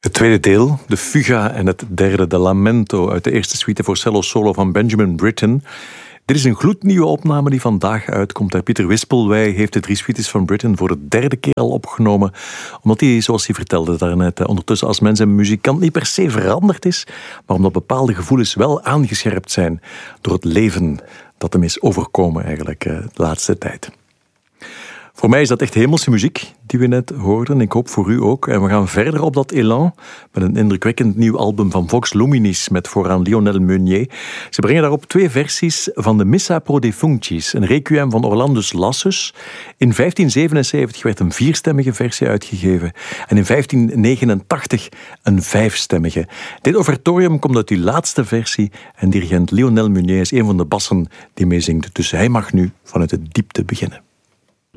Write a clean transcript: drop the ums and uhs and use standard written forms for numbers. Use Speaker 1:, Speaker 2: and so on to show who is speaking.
Speaker 1: Het tweede deel, de Fuga, en het derde, de Lamento, uit de eerste suite voor cello solo van Benjamin Britten. Dit is een gloednieuwe opname die vandaag uitkomt. Pieter Wispelwij heeft de 3 suites van Britten voor de derde keer al opgenomen, omdat hij, zoals hij vertelde daarnet, ondertussen als mens en muzikant niet per se veranderd is, maar omdat bepaalde gevoelens wel aangescherpt zijn door het leven dat hem is overkomen eigenlijk de laatste tijd. Voor mij is dat echt hemelse muziek die we net hoorden. Ik hoop voor u ook. En we gaan verder op dat elan met een indrukwekkend nieuw album van Vox Luminis met vooraan Lionel Meunier. Ze brengen daarop 2 versies van de Missa pro defunctis, een requiem van Orlandus Lassus. In 1577 werd een 4-stemmige versie uitgegeven en in 1589 een 5-stemmige. Dit offertorium komt uit die laatste versie en dirigent Lionel Meunier is een van de bassen die meezingt. Dus hij mag nu vanuit de diepte beginnen.